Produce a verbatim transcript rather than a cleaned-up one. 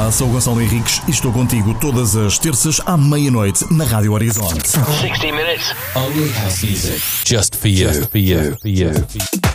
Olá, sou o Gonçalo Henriques e estou contigo todas as terças à meia-noite na Rádio Horizonte. sixty minutes. Only house music. Just for you. Just for you. For you.